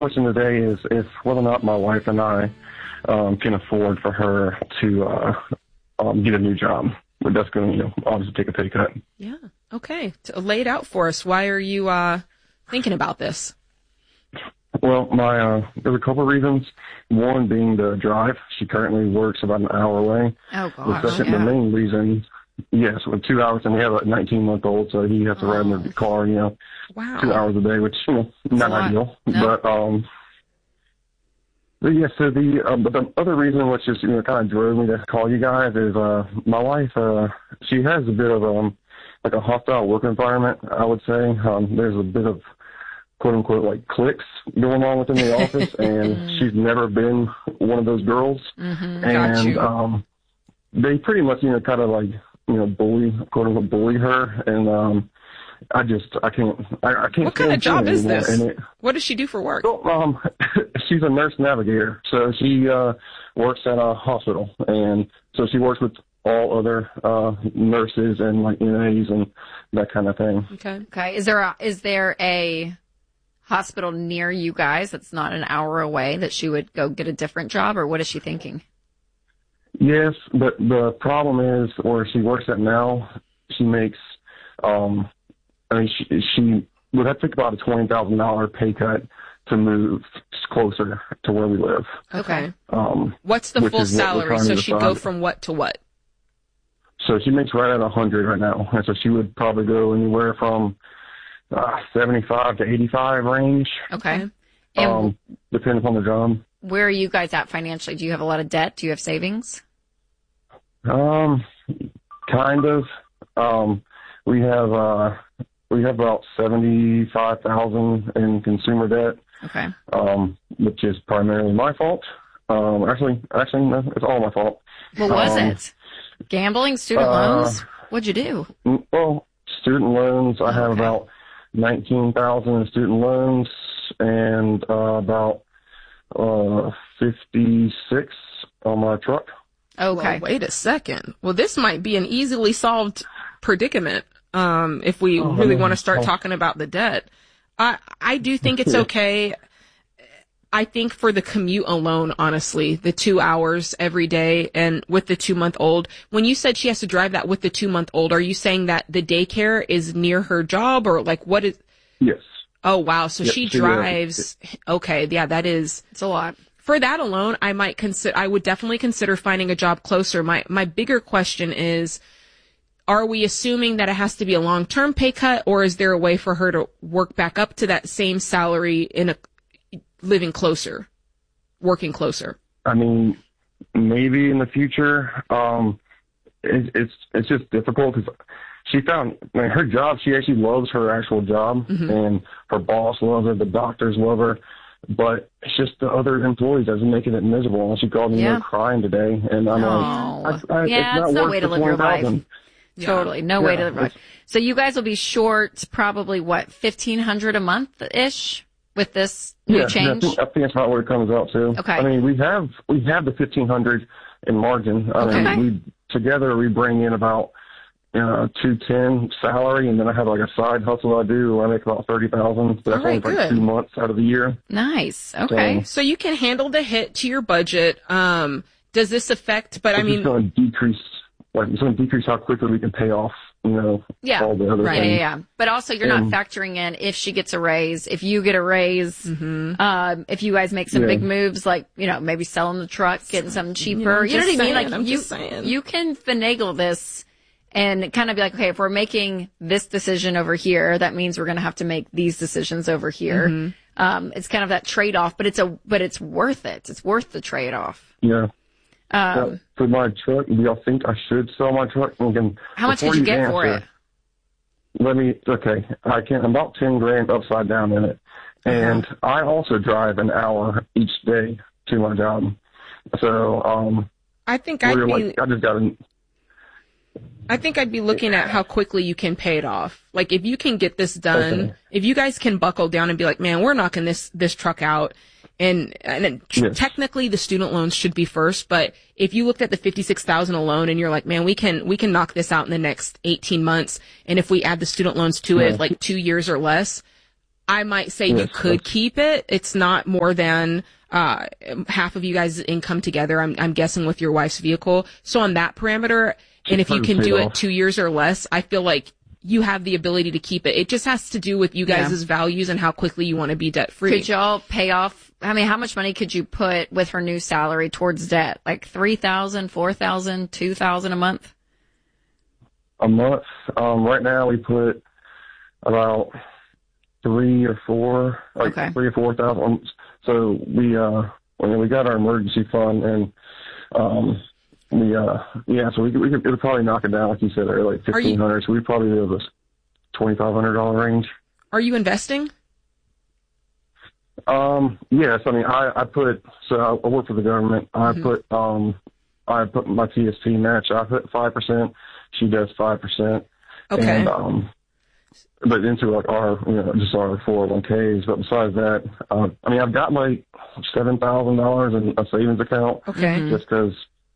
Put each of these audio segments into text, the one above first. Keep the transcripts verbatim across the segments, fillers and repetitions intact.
question today is if whether or not my wife and I um, can afford for her to uh, um, get a new job. But that's going to, you know, obviously take a pay cut. Yeah. Okay. To lay it out for us. Why are you uh, thinking about this? Well, my uh, there's a couple of reasons. One being the drive. She currently works about an hour away. Oh, gosh. The second, yeah. the main reason, yes, with two hours, and we have a nineteen-month-old, so he has to oh. ride in the car, you know, wow. two hours a day, which, you know, not ideal. No. But, um, but yeah, so the, um, but the other reason, which is, you know, kind of drove me to call you guys, is uh, my wife, uh, she has a bit of, um, like a hostile work environment, I would say. Um, there's a bit of, quote unquote, like cliques going on within the office, and she's never been one of those girls. Mm-hmm. And, Got you. um, they pretty much, you know, kind of like, you know, bully, quote unquote, bully her. And, um, I just, I can't, I, I can't. What kind of job is this? It, what does she do for work? well, um, she's a nurse navigator. So she, uh, works at a hospital. And so she works with all other, uh, nurses and like N As and that kind of thing. Okay. Okay. Is there a, is there a hospital near you guys that's not an hour away that she would go get a different job, or what is she thinking? Yes, but the problem is where she works at now, she makes, um, I mean, she, she would have to take about a twenty thousand dollars pay cut to move closer to where we live. Okay. Um, What's the which full is what we're salary? trying So to she'd go decide. from what to what? So she makes right at one hundred right now. And so she would probably go anywhere from uh, seventy-five to eighty-five range, Okay. And um, depending upon the job. where are you guys at financially? Do you have a lot of debt? Do you have savings? Um, kind of. Um, we have uh, we have about seventy-five thousand in consumer debt, Okay. um, which is primarily my fault. Um, actually, actually, no, it's all my fault. What was Um, it? Gambling, student uh, loans? What'd you do? Mm, Well, student loans, I have Okay. about nineteen thousand in student loans and uh, about uh, fifty-six on my truck. Okay. Well, wait a second. Well, this might be an easily solved predicament um, if we Oh, really man. want to start Oh. talking about the debt. I I do think it's okay. I think for the commute alone, honestly, the two hours every day and with the two month old, when you said she has to drive that with the two month old, are you saying that the daycare is near her job or like what is? Yes. Oh, wow. So Yep, she she, uh, drives. Okay. Yeah, that is. It's a lot. For that alone, I might consider, I would definitely consider finding a job closer. My, my bigger question is, are we assuming that it has to be a long-term pay cut, or is there a way for her to work back up to that same salary in a, living closer, working closer? I mean, maybe in the future. Um, it, it's it's just difficult because she found I mean, her job. She actually loves her actual job, Mm-hmm. and her boss loves her. The doctors love her, but it's just the other employees that's making it miserable. And she called me Yeah. there crying today, and I'm Oh. like, I, I, Yeah, it's it's not no worth way to the live your life. twenty thousand. Yeah. Totally. No way Yeah, to live your life. it's- So you guys will be short probably, what, fifteen hundred dollars a month-ish with this new Yeah, change? I think, I think that's about what it comes out to. Okay. I mean, we have we have the fifteen hundred in margin. I Okay. mean, we together we bring in about uh, two ten salary, and then I have like a side hustle I do where I make about thirty thousand. But that's All right, only for like good. two months out of the year. Nice. Okay. So you can handle the hit to your budget. Um, does this affect, but I It's mean, just going to decrease. Like it's going to decrease how quickly we can pay off. You know, Yeah. all the other Right. Yeah, things. yeah, yeah. But also, you're Um, not factoring in if she gets a raise, if you get a raise, mhm. um, if you guys make some Yeah. big moves, like, you know, maybe selling the truck, getting something cheaper. I'm You know what I just mean? saying, Like, I'm you, just saying. you can finagle this and kind of be like, okay, if we're making this decision over here, that means we're going to have to make these decisions over here. Mm-hmm. Um, it's kind of that trade off, but it's a, but it's worth it. It's worth the trade off. Yeah. Um, Yeah. For my truck, do y'all think I should sell my truck? And can, how much before did you get for answer, it? Let me, okay, I can, I'm about ten grand upside down in it. And Uh-huh. I also drive an hour each day to my job. So, um, I think I'd we're be, like, I just got to, I think I'd be looking at how quickly you can pay it off. Like if you can get this done, Okay. if you guys can buckle down and be like, man, we're knocking this, this truck out. And, and then tr- Yes. technically the student loans should be first, but if you looked at the fifty-six thousand alone and you're like, man, we can, we can knock this out in the next eighteen months. And if we add the student loans to Yeah. it, like two years or less, I might say Yes, you could that's- keep it. It's not more than uh half of you guys' income together. I'm I'm guessing with your wife's vehicle. So on that parameter, and if you can do it two years or less, I feel like you have the ability to keep it. It just has to do with you guys' Yeah. values and how quickly you want to be debt free. Could y'all pay off? I mean, how much money could you put with her new salary towards debt? Like three thousand, four thousand, two thousand a month? A month. Um, right now we put about three or four, like Okay. three or four thousand. So we, uh, when we got our emergency fund and, um, we, uh, yeah, so we could, we could, it would probably knock it down, like you said, or like Are you- fifteen hundred. So we'd probably be able to twenty-five hundred dollar range. Are you investing? Um, yes, I mean, I, I put, so I, I work for the government. I Mhm. put, um, I put my T S P match. I put five percent. She does five percent. Okay. And, um, but into like our, you know, just our four oh one Ks. But besides that, um, I mean, I've got like seven thousand dollars in a savings account. Okay. Mhm. Just because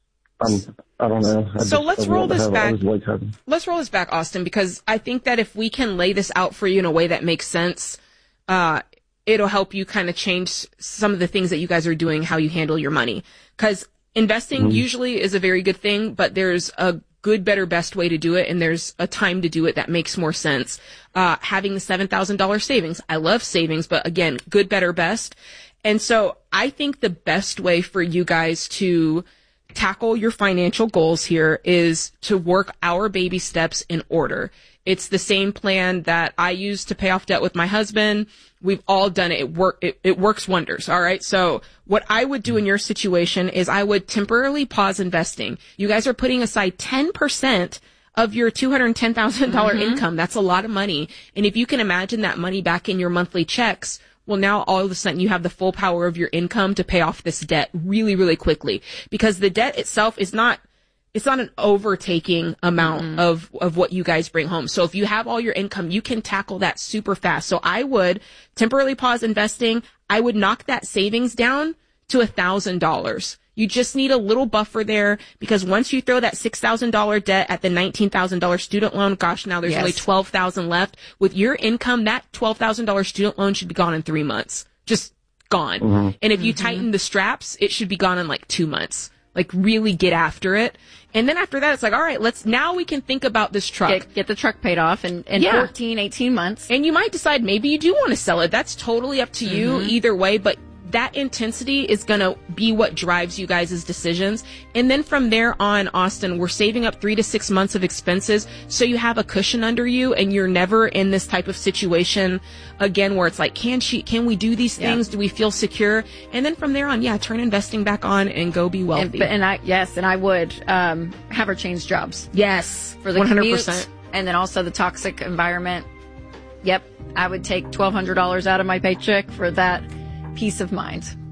I'm, I don't know. I So just, let's I roll want to this have- back. I always like having- Let's roll this back, Austin, because I think that if we can lay this out for you in a way that makes sense, uh, it'll help you kind of change some of the things that you guys are doing, how you handle your money. Because investing Mm-hmm. usually is a very good thing, but there's a good, better, best way to do it, and there's a time to do it that makes more sense. Uh, having the seven thousand dollars savings. I love savings, but again, good, better, best. And so I think the best way for you guys to tackle your financial goals here is to work our baby steps in order. It's the same plan that I use to pay off debt with my husband. We've all done it. It work, it, it works wonders. All right. So what I would do in your situation is I would temporarily pause investing. You guys are putting aside ten percent of your two hundred ten thousand dollars Mm-hmm. income. That's a lot of money. And if you can imagine that money back in your monthly checks, well, now all of a sudden you have the full power of your income to pay off this debt really, really quickly, because the debt itself is not, it's not an overtaking amount Mm-hmm. of, of what you guys bring home. So if you have all your income, you can tackle that super fast. So I would temporarily pause investing. I would knock that savings down to a thousand dollars. You just need a little buffer there, because once you throw that six thousand dollars debt at the nineteen thousand dollars student loan, gosh, now there's Yes. only twelve thousand dollars left. With your income, that twelve thousand dollars student loan should be gone in three months. Just gone. Mm-hmm. And if you tighten the straps, it should be gone in like two months. Like really get after it. And then after that, it's like, all right, let's, now we can think about this truck. Get, get the truck paid off in, in Yeah. fourteen, eighteen months. And you might decide maybe you do want to sell it. That's totally up to you either way, but that intensity is going to be what drives you guys' decisions. And then from there on, Austin, we're saving up three to six months of expenses so you have a cushion under you and you're never in this type of situation again where it's like, can she, can we do these Yeah. things? Do we feel secure? And then from there on, yeah, turn investing back on and go be And, wealthy. but- and I, yes, and I would, um, have her change jobs yes, for the one hundred commute, percent. and then also the toxic environment. Yep. I would take twelve hundred dollars out of my paycheck for that peace of mind.